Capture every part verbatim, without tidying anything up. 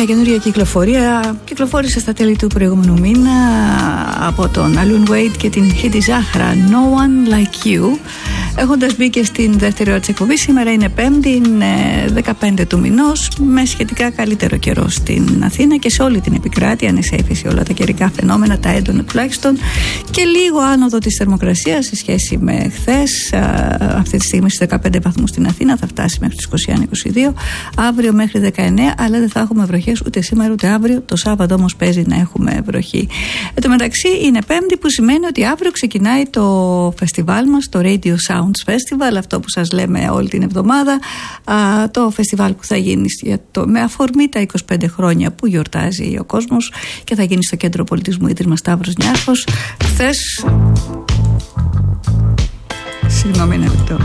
καινούργια κυκλοφορία. Κυκλοφόρησε στα τέλη του προηγούμενου μήνα από τον Alun Wade και την Hidi Zahra, No One Like You. Έχοντας μπει και στην δεύτερη ώρα της εκπομπής, σήμερα είναι Πέμπτη, είναι δεκαπέντε του μηνός, με σχετικά καλύτερο καιρό στην Αθήνα και σε όλη την επικράτεια. Αν σε ύφεση όλα τα καιρικά φαινόμενα, τα έντονα τουλάχιστον, και λίγο άνοδο της θερμοκρασίας σε σχέση με χθες. Αυτή τη στιγμή στους δεκαπέντε βαθμούς στην Αθήνα, θα φτάσει μέχρι τους είκοσι ένα είκοσι δύο, αύριο μέχρι δεκαεννέα, αλλά δεν θα έχουμε βροχές ούτε σήμερα ούτε αύριο. Το Σάββατο όμως παίζει να έχουμε βροχή. Εν τω μεταξύ είναι Πέμπτη, που σημαίνει ότι αύριο ξεκινάει το φεστιβάλ μας, το Radio Sounds Festival, αυτό που σας λέμε όλη την εβδομάδα. Α, το φεστιβάλ που θα γίνει για το, με αφορμή τα είκοσι πέντε χρόνια που γιορτάζει ο κόσμος, και θα γίνει στο Κέντρο Πολιτισμού Ίδρυμα Σταύρος Νιάρχος. Χθες. Συγγνώμη ένα λεπτό.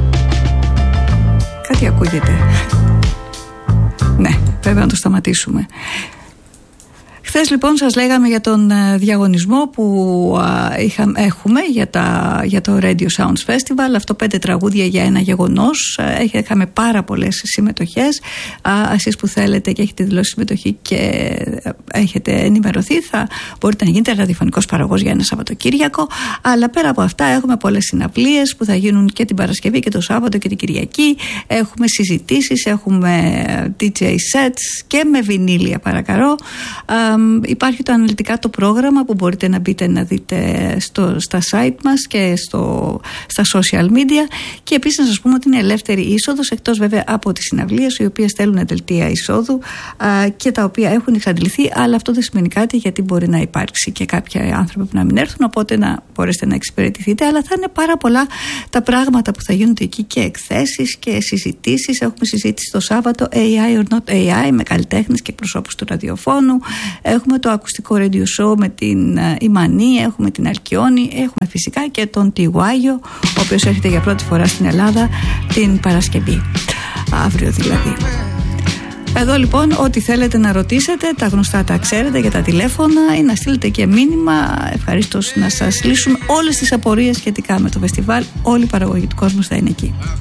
Κάτι ακούγεται. Ναι, πρέπει να το σταματήσουμε. Χθες λοιπόν σας λέγαμε για τον διαγωνισμό που α, είχα, έχουμε για, τα, για το Radio Sounds Festival, αυτό πέντε τραγούδια για ένα γεγονός. Είχαμε πάρα πολλές συμμετοχές. Α, εσείς που θέλετε και έχετε δηλώσει συμμετοχή και έχετε ενημερωθεί, θα μπορείτε να γίνετε ραδιοφωνικός παραγωγός για ένα Σαββατοκύριακο. Αλλά πέρα από αυτά έχουμε πολλές συναυλίες που θα γίνουν και την Παρασκευή και το Σάββατο και την Κυριακή. Έχουμε συζητήσεις, έχουμε ντι τζέι sets και με βινίλια, παρακαλώ. Α, Υπάρχει το αναλυτικά το πρόγραμμα που μπορείτε να μπείτε να δείτε στο, στα site μας και στο, στα social media, και επίσης να σας πούμε ότι είναι ελεύθερη είσοδος, εκτός βέβαια από τις συναυλίες οι οποίες στέλνουν δελτία εισόδου α, και τα οποία έχουν εξαντληθεί, αλλά αυτό δεν σημαίνει κάτι, γιατί μπορεί να υπάρξει και κάποιοι άνθρωποι που να μην έρθουν, οπότε να μπορέσετε να εξυπηρετηθείτε. Αλλά θα είναι πάρα πολλά τα πράγματα που θα γίνονται εκεί, και εκθέσεις και συζητήσεις. Έχουμε συζήτηση το Σάββατο, έι άι or not έι άι, με καλλιτέχνες και προσώπους του ραδιοφώνου. Έχουμε το ακουστικό radio show με την Ιμανή, έχουμε την Αλκιόνη, έχουμε φυσικά και τον Τιγουάγιο, ο οποίος έρχεται για πρώτη φορά στην Ελλάδα την Παρασκευή, αύριο δηλαδή. Εδώ λοιπόν, ό,τι θέλετε να ρωτήσετε, τα γνωστά τα ξέρετε για τα τηλέφωνα, ή να στείλετε και μήνυμα. Ευχαρίστως να σας λύσουμε όλες τις απορίες σχετικά με το φεστιβάλ. Όλη η παραγωγή του κόσμου θα είναι εκεί.